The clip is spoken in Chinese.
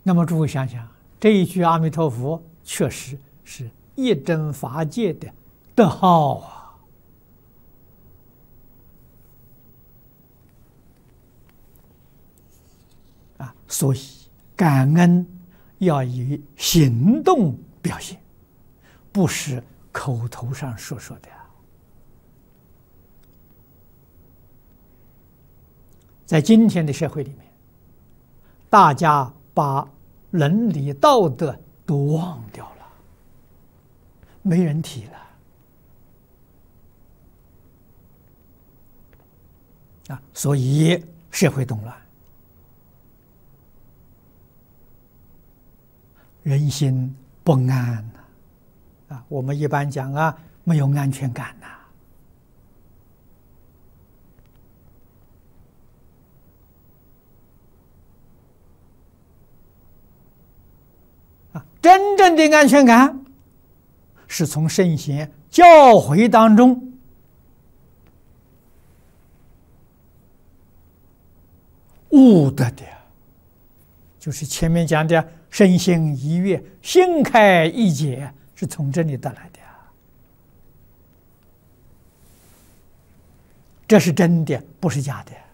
那么诸位想想，这一句阿弥陀佛确实是一真法界的德号所以感恩要以行动表现，不是口头上说说的。在今天的社会里面，大家把伦理道德都忘掉了，没人提了所以社会动乱，人心不安我们一般讲没有安全感真正的安全感是从圣贤教诲当中悟得的，就是前面讲的身心一悦、心开意解，是从这里得来的这是真的，不是假的。